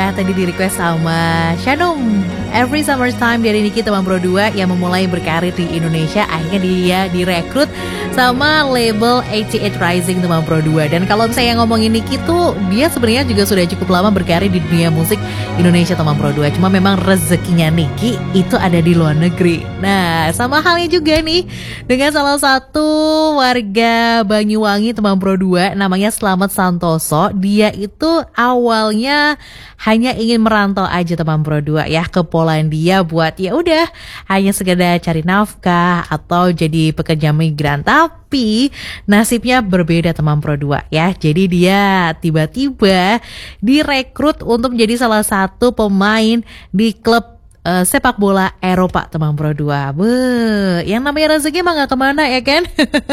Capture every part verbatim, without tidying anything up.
ya, tadi di request sama Shanum. Every Summer's Time dari Niki Teman Pro dua yang memulai berkarir di Indonesia. Akhirnya dia direkrut sama label delapan puluh delapan Rising Teman Pro dua. Dan kalau saya ngomongin Niki tuh, dia sebenarnya juga sudah cukup lama berkarir di dunia musik Indonesia Teman Pro dua. Cuma memang rezekinya Niki itu ada di luar negeri. Nah, sama halnya juga nih dengan salah satu warga Banyuwangi Teman Pro dua, namanya Slamet Santoso. Dia itu awalnya hanya ingin merantau aja Teman Pro dua ya ke Polandia buat ya udah hanya sekedar cari nafkah atau jadi pekerja migran. Tapi nasibnya berbeda Teman Pro dua ya. Jadi dia tiba-tiba direkrut untuk menjadi salah satu pemain di klub Uh, sepak bola Eropa Teman Pro dua. Beuh, yang namanya rezeki emang gak kemana ya kan?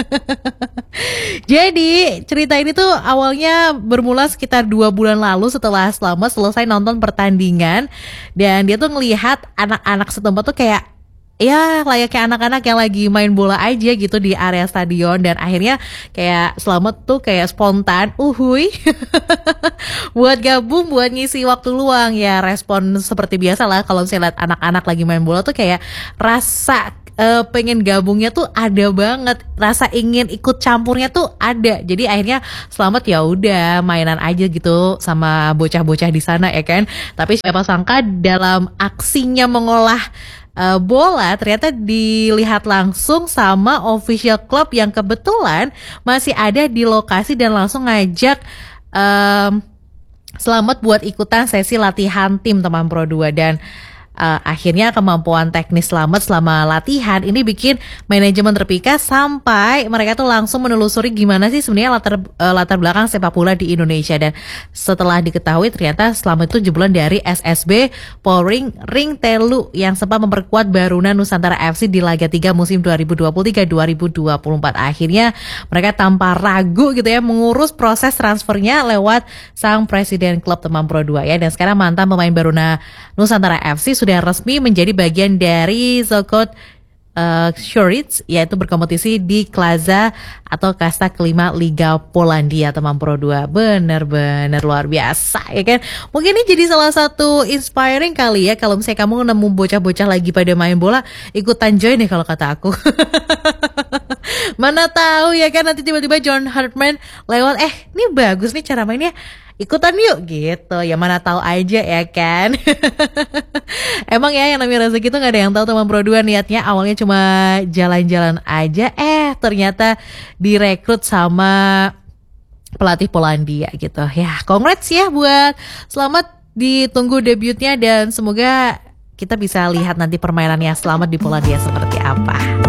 Jadi cerita ini tuh awalnya bermula sekitar dua bulan lalu setelah Slamet selesai nonton pertandingan. Dan dia tuh ngelihat anak-anak setempat tuh kayak ya layaknya anak-anak yang lagi main bola aja gitu di area stadion. Dan akhirnya kayak Slamet tuh kayak spontan uhuy buat gabung, buat ngisi waktu luang. Ya respon seperti biasa lah kalau saya lihat anak-anak lagi main bola tuh kayak rasa uh, pengen gabungnya tuh ada banget, rasa ingin ikut campurnya tuh ada. Jadi akhirnya Slamet ya udah mainan aja gitu sama bocah-bocah di sana ya kan. Tapi siapa sangka dalam aksinya mengolah Uh, bola ternyata dilihat langsung sama official club yang kebetulan masih ada di lokasi dan langsung ngajak um, Slamet buat ikutan sesi latihan tim Teman Pro dua. Dan Uh, akhirnya kemampuan teknis Slamet selama latihan ini bikin manajemen terpikat sampai mereka tuh langsung menelusuri gimana sih sebenarnya latar uh, latar belakang sepak bola di Indonesia. Dan setelah diketahui ternyata Slamet itu jebolan dari S S B Polring Ring Telu yang sempat memperkuat Baruna Nusantara F C di laga tiga musim dua ribu dua puluh tiga dua ribu dua puluh empat. Akhirnya mereka tanpa ragu gitu ya mengurus proses transfernya lewat sang presiden klub Teman Pro dua ya. Dan sekarang mantan pemain Baruna Nusantara F C sudah resmi menjadi bagian dari Zokot uh, Shorits, yaitu berkompetisi di Klaza atau kasta kelima Liga Polandia Teman Pro dua. Bener-bener luar biasa ya kan. Mungkin ini jadi salah satu inspiring kali ya kalau misalnya kamu nemu bocah-bocah lagi pada main bola, ikutan join deh kalau kata aku. Mana tahu ya kan nanti tiba-tiba John Hartman lewat, eh ini bagus nih cara mainnya, ikutan yuk gitu. Ya mana tahu aja ya kan. Emang ya yang namanya rezeki itu gak ada yang tahu Teman Pro dua niatnya awalnya cuma jalan-jalan aja, eh ternyata direkrut sama pelatih Polandia gitu. Ya congrats ya buat Slamet, ditunggu debutnya dan semoga kita bisa lihat nanti permainannya Slamet di Polandia seperti apa.